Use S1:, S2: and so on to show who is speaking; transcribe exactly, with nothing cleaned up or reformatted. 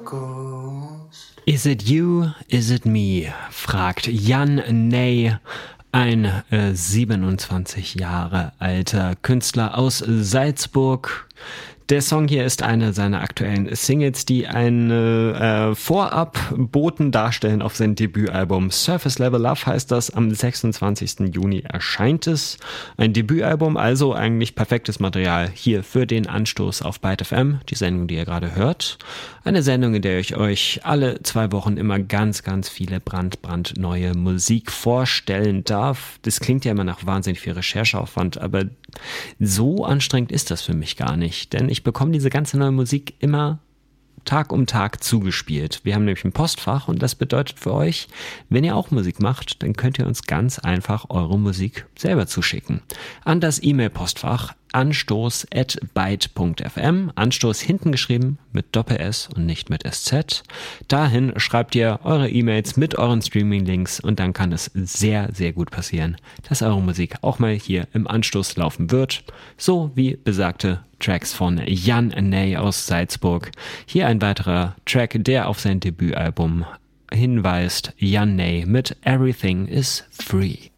S1: Is it you, is it me? Fragt Jan Ney, ein äh, siebenundzwanzig Jahre alter Künstler aus Salzburg. Der Song hier ist eine seiner aktuellen Singles, die eine äh, Vorabboten darstellen auf sein Debütalbum. Surface Level Love heißt das, am sechsundzwanzigsten Juni erscheint es. Ein Debütalbum, also eigentlich perfektes Material hier für den Anstoß auf Byte F M, die Sendung, die ihr gerade hört. Eine Sendung, in der ich euch alle zwei Wochen immer ganz, ganz viele brand, brandneue Musik vorstellen darf. Das klingt ja immer nach wahnsinnig viel Rechercheaufwand, aber so anstrengend ist das für mich gar nicht, denn ich bekomme diese ganze neue Musik immer Tag um Tag zugespielt. Wir haben nämlich ein Postfach und das bedeutet für euch, wenn ihr auch Musik macht, dann könnt ihr uns ganz einfach eure Musik selber zuschicken. An das E-Mail-Postfach anstoß at byte punkt f m, Anstoß hinten geschrieben mit Doppel-S und nicht mit S Z. Dahin schreibt ihr eure E-Mails mit euren Streaming-Links und dann kann es sehr, sehr gut passieren, dass eure Musik auch mal hier im Anstoß laufen wird. So wie besagte Tracks von Jan Ney aus Salzburg. Hier ein weiterer Track, der auf sein Debütalbum hinweist. Jan Ney mit Everything is Free.